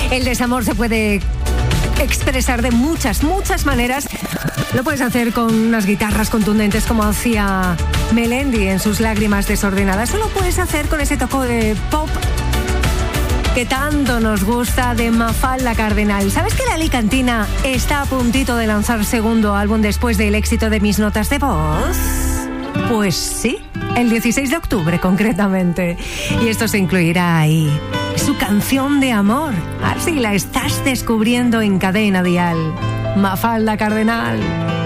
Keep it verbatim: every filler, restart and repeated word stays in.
El desamor se puede expresar de muchas, muchas maneras. Lo puedes hacer con unas guitarras contundentes como hacía Melendi en sus Lágrimas Desordenadas. O lo puedes hacer con ese toque de pop que tanto nos gusta de Mafalda Cardenal. ¿Sabes que la Alicantina está a puntito de lanzar segundo álbum después del éxito de Mis Notas de Voz? Pues sí, el dieciséis de octubre concretamente. Y esto se incluirá ahí. Su canción de amor. Así la estás descubriendo en Cadena Dial. Mafalda Cardenal.